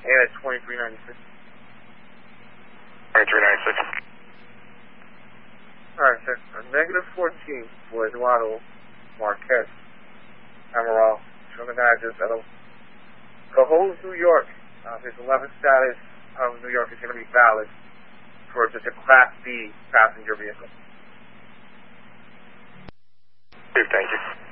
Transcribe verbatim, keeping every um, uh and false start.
and at twenty-three ninety-six. twenty-three ninety-six. Alright, sir. Negative fourteen for Eduardo Marquez Amaral, showing the address at Cohoes, New York. Uh, his eleventh status of New York is going to be valid for just a Class B passenger vehicle. Thank you.